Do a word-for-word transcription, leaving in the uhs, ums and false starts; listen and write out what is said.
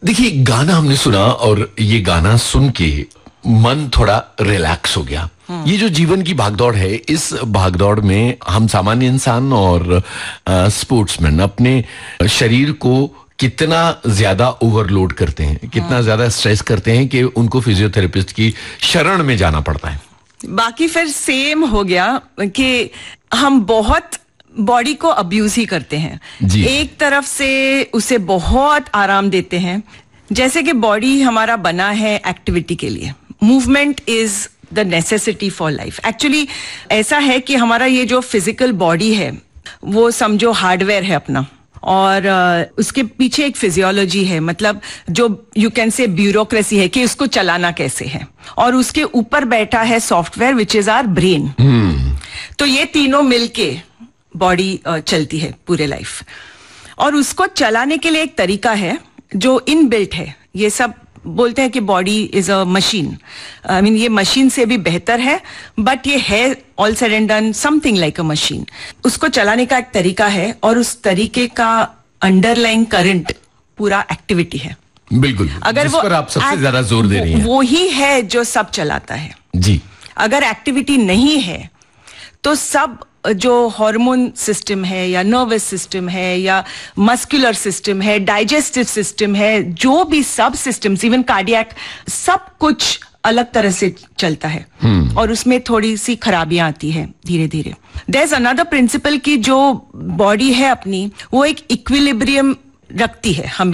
देखिए, गाना हमने सुना और ये गाना सुन के मन थोड़ा रिलैक्स हो गया। ये जो जीवन की भागदौड़ है, इस भागदौड़ में हम सामान्य इंसान और स्पोर्ट्समैन अपने शरीर को कितना ज्यादा ओवरलोड करते हैं, कितना ज्यादा स्ट्रेस करते हैं कि उनको फिजियोथेरेपिस्ट की शरण में जाना पड़ता है। बाकी फिर सेम हो गया कि हम बहुत बॉडी को अब्यूज ही करते हैं। एक तरफ से उसे बहुत आराम देते हैं, जैसे कि बॉडी हमारा बना है एक्टिविटी के लिए। Movement is the necessity for life. Actually ऐसा है कि हमारा ये जो फिजिकल बॉडी है वो समझो हार्डवेयर है अपना, और uh, उसके पीछे एक फिजियोलॉजी है, मतलब जो यू कैन से ब्यूरोक्रेसी है कि उसको चलाना कैसे है, और उसके ऊपर बैठा है software which is our brain. तो ये तीनों मिलके बॉडी uh, चलती है पूरे लाइफ, और उसको चलाने के लिए एक तरीका है जो इनबिल्ट है। ये सब बोलते हैं कि body is a machine. I mean ये मशीन से भी बेहतर है, बट ये है all said and done something like a machine. उसको चलाने का एक तरीका है, और उस तरीके का अंडरलाइंग करंट पूरा एक्टिविटी है। बिल्कुल, अगर जिस वो पर आप सबसे ज्यादा जोर दे रही हैं, वो ही है जो सब चलाता है जी। अगर एक्टिविटी नहीं है तो सब जो हार्मोन सिस्टम है या नर्वस सिस्टम है या मस्कुलर सिस्टम है, डाइजेस्टिव सिस्टम है, जो भी सब सिस्टम्स, इवन कार्डियक, सब कुछ अलग तरह से चलता है। hmm. और उसमें थोड़ी सी खराबियां आती है धीरे धीरे। देयर इज अनदर प्रिंसिपल कि जो बॉडी है अपनी वो एक इक्विलिब्रियम रखती है हम